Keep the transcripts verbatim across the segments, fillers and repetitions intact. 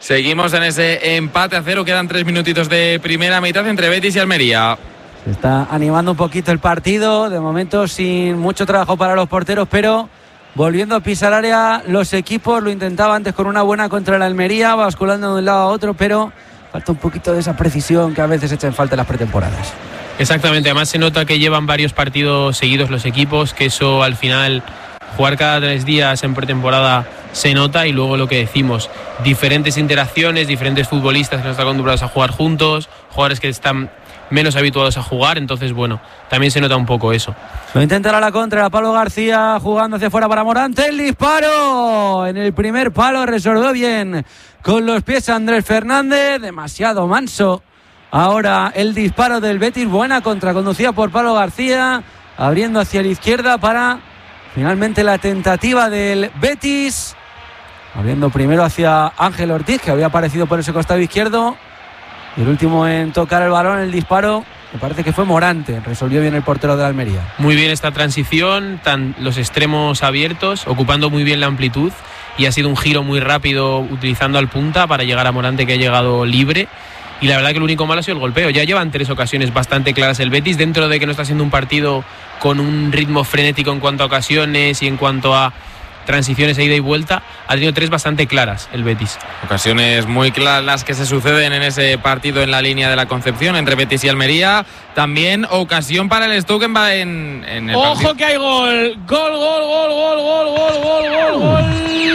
Seguimos en ese empate a cero, quedan tres minutitos de primera mitad entre Betis y Almería. Se está animando un poquito el partido, de momento sin mucho trabajo para los porteros, pero volviendo a pisar área los equipos. Lo intentaba antes con una buena contra el Almería, basculando de un lado a otro, pero falta un poquito de esa precisión que a veces echa en falta en las pretemporadas. Exactamente, además se nota que llevan varios partidos seguidos los equipos, que eso al final, jugar cada tres días en pretemporada se nota, y luego lo que decimos, diferentes interacciones, diferentes futbolistas que no están acostumbrados a jugar juntos, jugadores que están menos habituados a jugar, entonces bueno, también se nota un poco eso. Lo intentará la contra, Pablo García jugando hacia afuera para Morante, el disparo en el primer palo, resolvió bien con los pies Andrés Fernández, demasiado manso. Ahora el disparo del Betis, buena contra conducida por Pablo García, abriendo hacia la izquierda para finalmente la tentativa del Betis, abriendo primero hacia Ángel Ortiz, que había aparecido por ese costado izquierdo. Y el último en tocar el balón, el disparo, me parece que fue Morante. Resolvió bien el portero de Almería. Muy bien esta transición, tan, los extremos abiertos, ocupando muy bien la amplitud. Y ha sido un giro muy rápido utilizando al punta para llegar a Morante, que ha llegado libre. Y la verdad que lo único malo ha sido el golpeo. Ya llevan tres ocasiones bastante claras el Betis, dentro de que no está siendo un partido con un ritmo frenético en cuanto a ocasiones y en cuanto a transiciones a ida y vuelta. Ha tenido tres bastante claras el Betis. Ocasiones muy claras las que se suceden en ese partido en la línea de la Concepción entre Betis y Almería. También ocasión para el Stoke en, en el Ojo partido. Que hay gol. Gol, gol, gol, gol, gol, gol, gol, gol, gol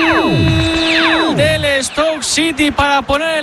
del Stoke City para poner el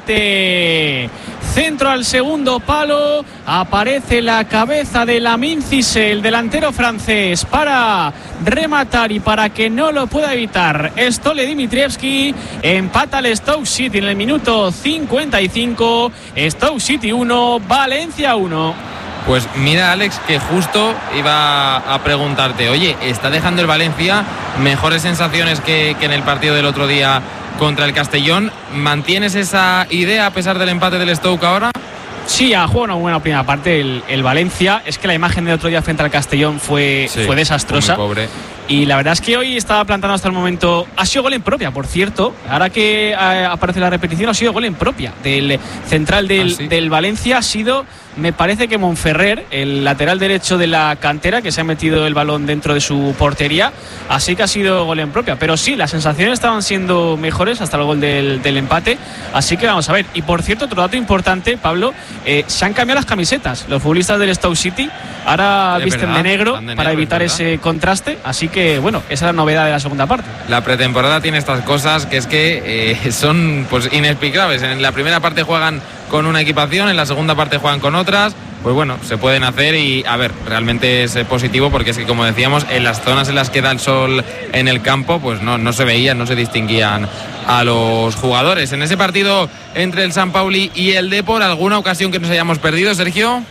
empate. Centro al segundo palo, aparece la cabeza de Lamine Cissé, el delantero francés, para rematar y para que no lo pueda evitar Stole Dimitrievski. Empata el Stoke City en el minuto cincuenta y cinco. Stoke City uno, Valencia uno. Pues mira, Alex, que justo iba a preguntarte, oye, ¿está dejando el Valencia mejores sensaciones que, que en el partido del otro día contra el Castellón? ¿Mantienes esa idea a pesar del empate del Stoke ahora? Sí, ha jugado una buena primera parte el, el Valencia. Es que la imagen del otro día frente al Castellón fue, sí, fue desastrosa. Muy pobre. Y la verdad es que hoy estaba plantando hasta el momento. Ha sido gol en propia, por cierto. Ahora que eh, aparece la repetición, ha sido gol en propia del central del, ¿Ah, sí? del Valencia. Ha sido, me parece que Monferrer, el lateral derecho de la cantera, que se ha metido el balón dentro de su portería. Así que ha sido gol en propia. Pero sí, las sensaciones estaban siendo mejores hasta el gol del, del empate. Así que vamos a ver. Y por cierto, otro dato importante, Pablo, eh, se han cambiado las camisetas. Los futbolistas del Stoke City ahora de visten verdad, de negro, de negro para evitar ese contraste. Así que que bueno, esa es la novedad de la segunda parte. La pretemporada tiene estas cosas que es que eh, son pues inexplicables. En la primera parte juegan con una equipación, en la segunda parte juegan con otras. Pues bueno, se pueden hacer y a ver, realmente es positivo porque es que, como decíamos, en las zonas en las que da el sol en el campo, pues no, no se veían, no se distinguían a los jugadores. En ese partido entre el San Pauli y el Depor, ¿alguna ocasión que nos hayamos perdido, Sergio?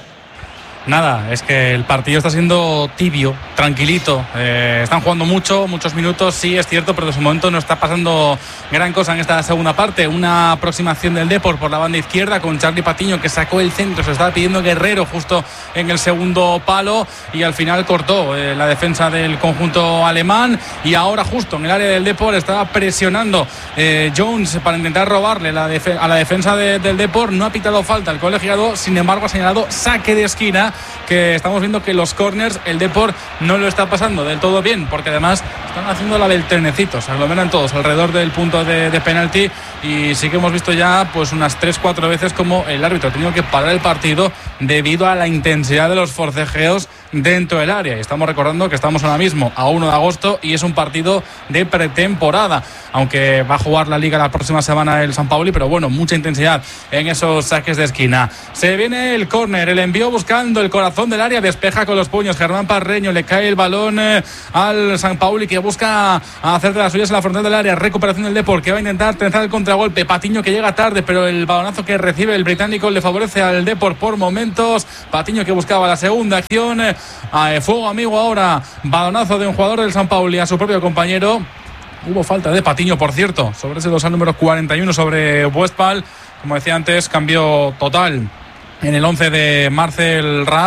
Nada, es que el partido está siendo tibio, tranquilito. Eh, están jugando mucho, muchos minutos, sí, es cierto, pero de su momento no está pasando gran cosa en esta segunda parte. Una aproximación del Depor por la banda izquierda con Charlie Patiño, que sacó el centro, se estaba pidiendo Guerrero justo en el segundo palo y al final cortó eh, la defensa del conjunto alemán. Y ahora justo en el área del Depor estaba presionando eh, Jones para intentar robarle la def- a la defensa de, del Depor. No ha pitado falta el colegiado, sin embargo ha señalado saque de esquina, que estamos viendo que los corners el Depor no lo está pasando del todo bien, porque además están haciendo la del trenecito, se aglomeran todos alrededor del punto de, de penalti, y sí que hemos visto ya pues unas tres cuatro veces como el árbitro ha tenido que parar el partido debido a la intensidad de los forcejeos dentro del área. Y estamos recordando que estamos ahora mismo a uno de agosto y es un partido de pretemporada, aunque va a jugar la Liga la próxima semana el San Pauli, pero bueno, mucha intensidad en esos saques de esquina. Se viene el córner, el envío buscando el corazón del área, despeja con los puños Germán Parreño, le cae el balón eh, al San Pauli, que busca hacer de las suyas en la frontal del área. Recuperación del Depor, que va a intentar tensar el contragolpe. Patiño, que llega tarde, pero el balonazo que recibe el británico le favorece al Depor por momentos. Patiño, que buscaba la segunda acción. Eh, a fuego amigo ahora, balonazo de un jugador del San Pauli a su propio compañero. Hubo falta de Patiño, por cierto, sobre ese dorsal número cuarenta y uno sobre Westphal. Como decía antes, cambio total en el once de Marcel Rapp,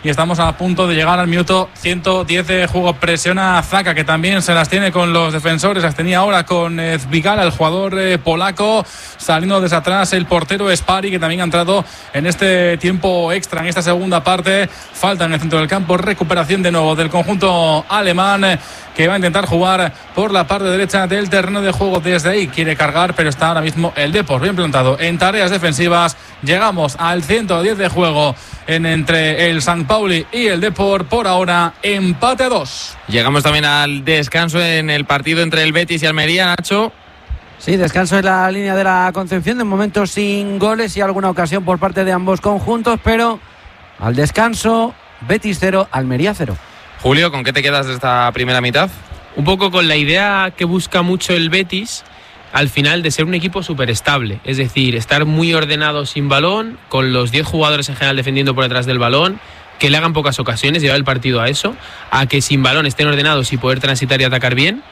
y estamos a punto de llegar al minuto ciento diez de juego. Presiona Zaka, que también se las tiene con los defensores, las tenía ahora con eh, Zbigala, el jugador eh, polaco, saliendo desde atrás el portero Spari, que también ha entrado en este tiempo extra, en esta segunda parte. Falta en el centro del campo, recuperación de nuevo del conjunto alemán, eh, que va a intentar jugar por la parte derecha del terreno de juego. Desde ahí quiere cargar, pero está ahora mismo el Depor bien plantado en tareas defensivas. Llegamos al ciento diez de juego en entre el San Pauli y el Depor. Por ahora, empate a dos. Llegamos también al descanso en el partido entre el Betis y Almería, Nacho. Sí, descanso en la línea de la Concepción, de momento sin goles y alguna ocasión por parte de ambos conjuntos, pero al descanso, Betis cero, Almería cero. Julio, ¿con qué te quedas de esta primera mitad? Un poco con la idea que busca mucho el Betis, al final, de ser un equipo súper estable, es decir, estar muy ordenado sin balón, con los diez jugadores en general defendiendo por detrás del balón, que le hagan pocas ocasiones, llevar el partido a eso, a que sin balón estén ordenados y poder transitar y atacar bien,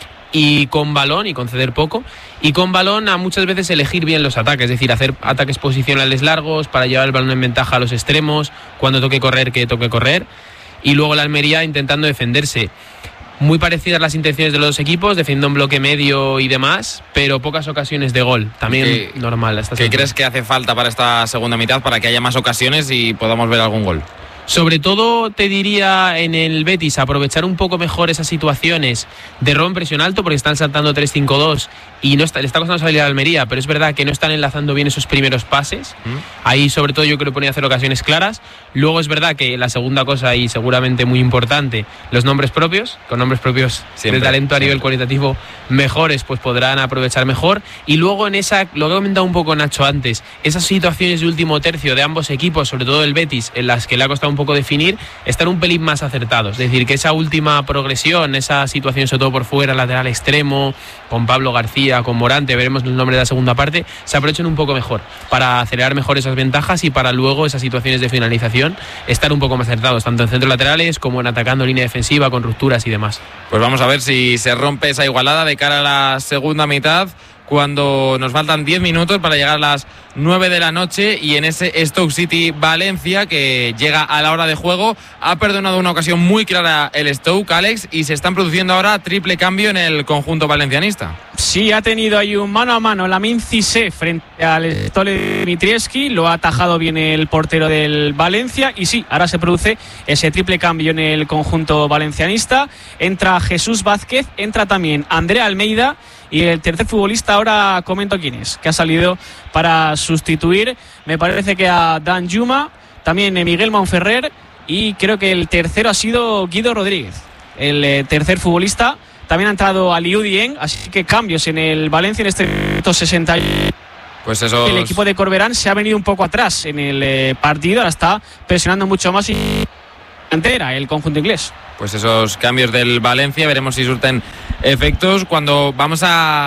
y con balón y conceder poco, y con balón a muchas veces elegir bien los ataques, es decir, hacer ataques posicionales largos para llevar el balón en ventaja a los extremos, cuando toque correr, que toque correr, y luego la Almería intentando defenderse. Muy parecidas las intenciones de los dos equipos, defendiendo un bloque medio y demás, pero pocas ocasiones de gol. También ¿Qué, normal. ¿Qué crees que hace falta para esta segunda mitad, para que haya más ocasiones y podamos ver algún gol? Sobre todo te diría en el Betis aprovechar un poco mejor esas situaciones de ron presión alto, porque están saltando tres cinco dos y no está, le está costando salir a Almería, pero es verdad que no están enlazando bien esos primeros pases. ¿Mm? Ahí sobre todo yo creo que ponía hacer ocasiones claras. Luego es verdad que la segunda cosa, y seguramente muy importante, los nombres propios, con nombres propios siempre, de talento a siempre. Nivel cualitativo mejores, pues podrán aprovechar mejor. Y luego en esa, lo que he comentado un poco Nacho antes, esas situaciones de último tercio de ambos equipos, sobre todo el Betis, en las que le ha costado un poco definir, estar un pelín más acertados, es decir, que esa última progresión, esa situación sobre todo por fuera, lateral extremo, con Pablo García, con Morante, veremos el nombre de la segunda parte, se aprovechen un poco mejor para acelerar mejor esas ventajas y para luego esas situaciones de finalización estar un poco más acertados, tanto en centros laterales como en atacando línea defensiva con rupturas y demás. Pues vamos a ver si se rompe esa igualada de cara a la segunda mitad, cuando nos faltan diez minutos para llegar a las nueve de la noche, y en ese Stoke City Valencia, que llega a la hora de juego, ha perdonado una ocasión muy clara el Stoke, Alex, y se están produciendo ahora triple cambio en el conjunto valencianista. Sí, ha tenido ahí un mano a mano Lamin Cissé frente al Stole Dmitrievski, lo ha atajado bien el portero del Valencia, y sí, ahora se produce ese triple cambio en el conjunto valencianista. Entra Jesús Vázquez, entra también Andrea Almeida, y el tercer futbolista ahora comento quién es, que ha salido para sustituir, me parece que a Dan Juma, también Miguel Monferrer, y creo que el tercero ha sido Guido Rodríguez, el eh, tercer futbolista. También ha entrado Aliou Dieng, así que cambios en el Valencia en este sesenta. Pues eso. El equipo de Corberán se ha venido un poco atrás en el eh, partido, ahora está presionando mucho más y entera el conjunto inglés. Pues esos cambios del Valencia, veremos si surten efectos. Cuando vamos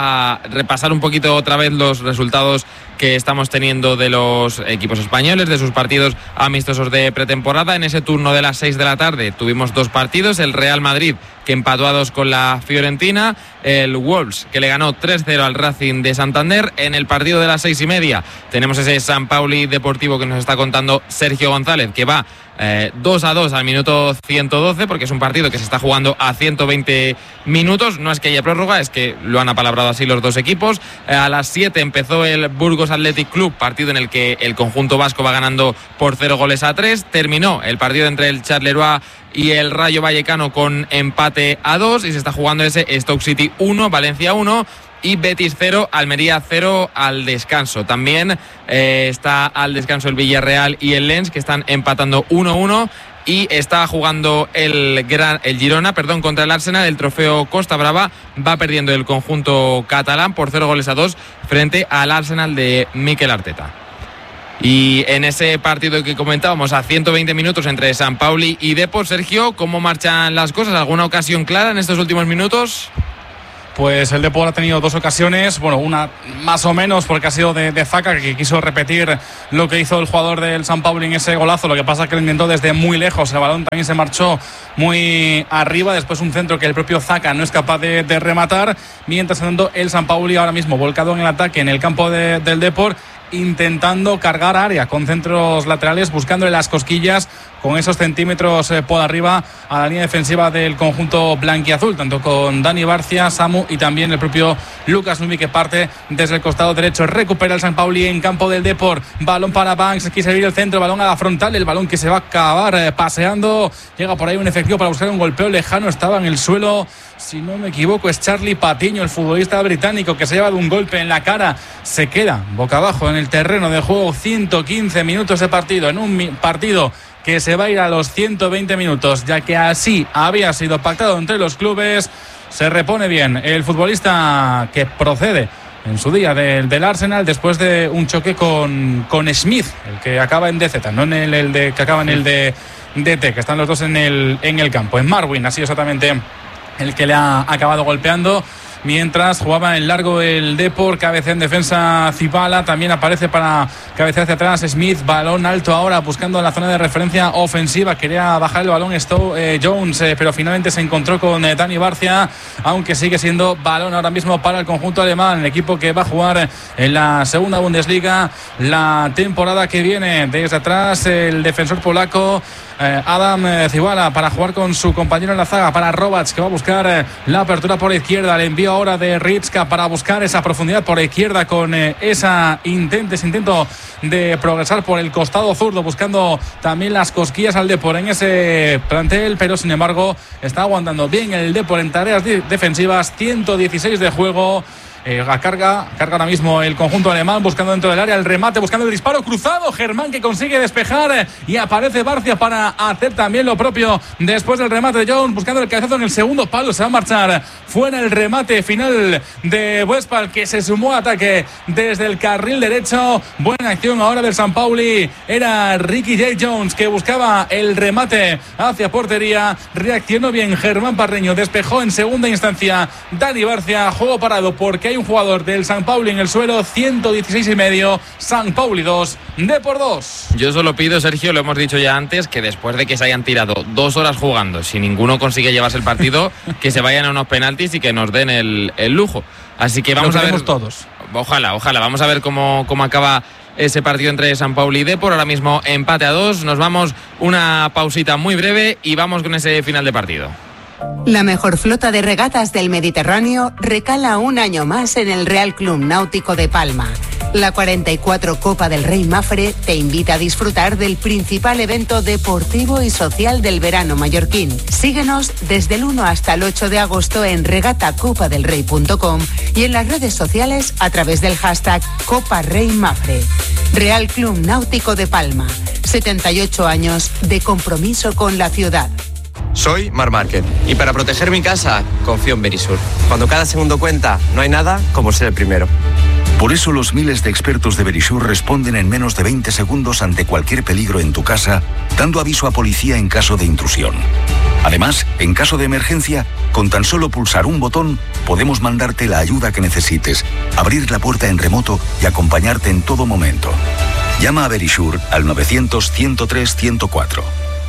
a repasar un poquito otra vez los resultados que estamos teniendo de los equipos españoles, de sus partidos amistosos de pretemporada, en ese turno de las seis de la tarde tuvimos dos partidos: el Real Madrid, que empató a dos con la Fiorentina, el Wolves, que le ganó tres cero al Racing de Santander. En el partido de las seis y media tenemos ese San Pauli Deportivo que nos está contando Sergio González, que va eh, dos a dos al minuto ciento doce, porque es un partido que se está jugando a ciento veinte minutos. No es que haya prórroga, es que lo han apalabrado así los dos equipos. Eh, a las siete empezó el Burgos Athletic Club, partido en el que el conjunto vasco va ganando por cero goles a tres. Terminó el partido entre el Charleroi y el Rayo Vallecano con empate a dos, y se está jugando ese Stoke City uno, Valencia uno y Betis cero, Almería cero al descanso. También eh, está al descanso el Villarreal y el Lens, que están empatando uno uno, y está jugando el, Gran, el Girona perdón, contra el Arsenal, el trofeo Costa Brava. Va perdiendo el conjunto catalán por cero goles a dos frente al Arsenal de Mikel Arteta. Y en ese partido que comentábamos, a ciento veinte minutos entre San Pauli y Depor, Sergio, ¿cómo marchan las cosas? ¿Alguna ocasión clara en estos últimos minutos? Pues el Depor ha tenido dos ocasiones, bueno, una más o menos porque ha sido de, de Zaka, que quiso repetir lo que hizo el jugador del San Pauli en ese golazo. Lo que pasa es que lo intentó desde muy lejos, el balón también se marchó muy arriba, después un centro que el propio Zaka no es capaz de, de rematar. Mientras tanto, el San Pauli ahora mismo volcado en el ataque en el campo de, del Depor, intentando cargar área con centros laterales, buscándole las cosquillas con esos centímetros eh, por arriba a la línea defensiva del conjunto blanquiazul, tanto con Dani Barcia, Samu y también el propio Lucas Numi, que parte desde el costado derecho. Recupera el San Pauli en campo del Depor, balón para Banks, quiere servir el centro, balón a la frontal, el balón que se va a acabar eh, paseando, llega por ahí un efectivo para buscar un golpeo lejano, estaba en el suelo, si no me equivoco es Charlie Patiño, el futbolista británico, que se lleva de un golpe en la cara, se queda boca abajo en el terreno de juego. Ciento quince minutos de partido, en un mi- partido que se va a ir a los ciento veinte minutos, ya que así había sido pactado entre los clubes. Se repone bien el futbolista que procede en su día del, del Arsenal después de un choque con, con Smith, el que acaba en D Z, no en el, el de, que acaba en el de D T, que están los dos en el, en el campo. En Marwin ha sido exactamente el que le ha acabado golpeando. Mientras jugaba en largo el Depor, cabecea en defensa Zibala, también aparece para cabecear hacia atrás Smith, balón alto ahora buscando la zona de referencia ofensiva, quería bajar el balón Stowe, eh, Jones, eh, pero finalmente se encontró con eh, Dani Barcia, aunque sigue siendo balón ahora mismo para el conjunto alemán, el equipo que va a jugar en la segunda Bundesliga la temporada que viene. Desde atrás el defensor polaco Eh, Adam eh, Zibala para jugar con su compañero en la zaga, para Robac, que va a buscar eh, la apertura por izquierda, el envío ahora de Ritska para buscar esa profundidad por izquierda con eh, esa intento, ese intento de progresar por el costado zurdo, buscando también las cosquillas al Depor en ese plantel, pero sin embargo está aguantando bien el Depor en tareas de- defensivas. Ciento dieciséis de juego. Eh, carga, carga ahora mismo el conjunto alemán, buscando dentro del área el remate, buscando el disparo cruzado. Germán, que consigue despejar, eh, y aparece Barcia para hacer también lo propio después del remate de Jones, buscando el cabezazo en el segundo palo. Se va a marchar fuera el remate final de Westphal, que se sumó a ataque desde el carril derecho. Buena acción ahora del San Pauli. Era Ricky J. Jones que buscaba el remate hacia portería. Reaccionó bien Germán Parreño, despejó en segunda instancia Dani Barcia. Juego parado porque hay un jugador del San Pauli en el suelo. Ciento dieciséis y medio, San Pauli dos, Depor dos. Yo solo pido, Sergio, lo hemos dicho ya antes, que después de que se hayan tirado dos horas jugando, si ninguno consigue llevarse el partido, que se vayan a unos penaltis y que nos den el, el lujo. Así que vamos Lo a ver todos. Ojalá, ojalá. Vamos a ver cómo, cómo acaba ese partido entre San Pauli y Depor. Ahora mismo empate a dos. Nos vamos una pausita muy breve y vamos con ese final de partido. La mejor flota de regatas del Mediterráneo recala un año más en el Real Club Náutico de Palma. La cuarenta y cuatro Copa del Rey Mafre te invita a disfrutar del principal evento deportivo y social del verano mallorquín. Síguenos desde el uno hasta el ocho de agosto en regata copa del rey punto com y en las redes sociales a través del hashtag Copa Rey Mafre. Real Club Náutico de Palma. setenta y ocho años de compromiso con la ciudad. Soy Mar Márquez y para proteger mi casa confío en Verisur. Cuando cada segundo cuenta, no hay nada como ser el primero. Por eso los miles de expertos de Verisur responden en menos de veinte segundos ante cualquier peligro en tu casa, dando aviso a policía en caso de intrusión. Además, en caso de emergencia, con tan solo pulsar un botón, podemos mandarte la ayuda que necesites, abrir la puerta en remoto y acompañarte en todo momento. Llama a Verisur al novecientos, ciento tres, ciento cuatro.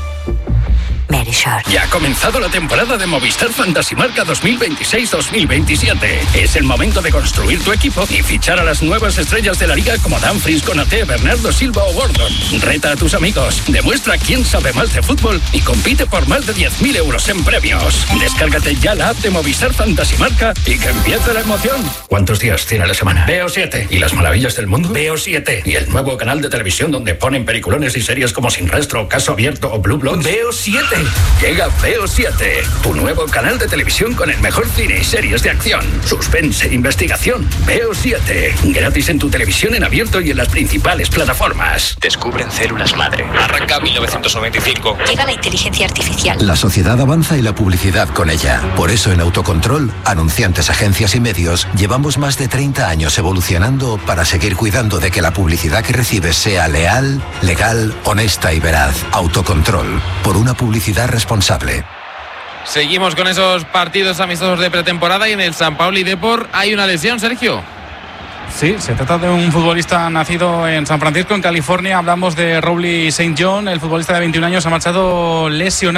Verisur. Ya ha comenzado la temporada de Movistar Fantasy Marca dos mil veintiséis dos mil veintisiete. Es el momento de construir tu equipo y fichar a las nuevas estrellas de la liga como Dumfries, Konaté, Bernardo Silva o Gordon. Reta a tus amigos, demuestra quién sabe más de fútbol y compite por más de diez mil euros en premios. Descárgate ya la app de Movistar Fantasy Marca y que empiece la emoción. ¿Cuántos días tiene la semana? Veo siete. ¿Y las maravillas del mundo? Veo siete. ¿Y el nuevo canal de televisión donde ponen peliculones y series como Sin Rastro, Caso Abierto o Blue Bloods? Veo siete. Llega Veo siete, tu nuevo canal de televisión con el mejor cine y series de acción, suspense e investigación. Veo siete, gratis en tu televisión en abierto y en las principales plataformas. Descubren células madre. Arranca mil novecientos noventa y cinco. Llega la inteligencia artificial. La sociedad avanza y la publicidad con ella. Por eso en Autocontrol, anunciantes, agencias y medios, llevamos más de treinta años evolucionando para seguir cuidando de que la publicidad que recibes sea leal, legal, honesta y veraz. Autocontrol, por una publicidad responsable. Seguimos con esos partidos amistosos de pretemporada y en el San Pauli Depor hay una lesión, Sergio. Sí, se trata de un futbolista nacido en San Francisco, en California. Hablamos de Rowley Saint John, el futbolista de veintiún años ha marchado lesionado.